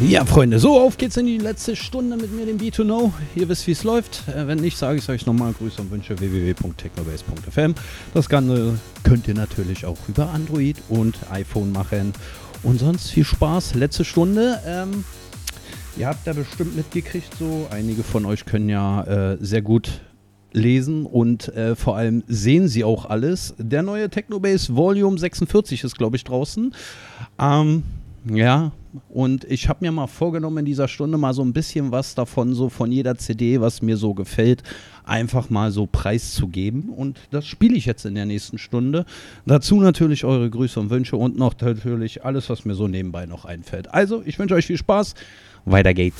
Ja, Freunde, so, auf geht's in die letzte Stunde mit mir, dem B2Know. Ihr wisst, wie es läuft. Wenn nicht, sage ich es euch nochmal. Grüße und Wünsche www.technobase.fm. Das Ganze könnt ihr natürlich auch über Android und iPhone machen. Und sonst viel Spaß. Letzte Stunde. Ihr habt da bestimmt mitgekriegt, so einige von euch können ja sehr gut lesen und vor allem sehen sie auch alles. Der neue Technobase Volume 46 ist, glaube ich, draußen. Ja, und ich habe mir mal vorgenommen, in dieser Stunde mal so ein bisschen was davon, so von jeder CD, was mir so gefällt, einfach mal so preiszugeben. Und das spiele ich jetzt in der nächsten Stunde. Dazu natürlich eure Grüße und Wünsche und noch natürlich alles, was mir so nebenbei noch einfällt. Also, ich wünsche euch viel Spaß. Weiter geht's.